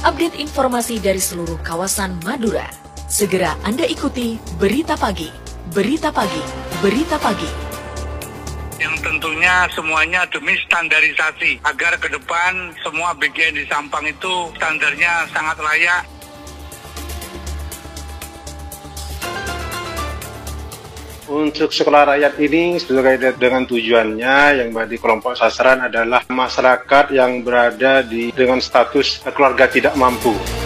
update informasi dari seluruh kawasan Madura. Segera Anda ikuti Berita Pagi, Berita Pagi, Berita Pagi. Yang tentunya semuanya demi standarisasi agar ke depan semua BGN di Sampang itu standarnya sangat layak. Untuk sekolah rakyat ini sesuai dengan tujuannya yang bagi kelompok sasaran adalah masyarakat yang berada dengan status keluarga tidak mampu.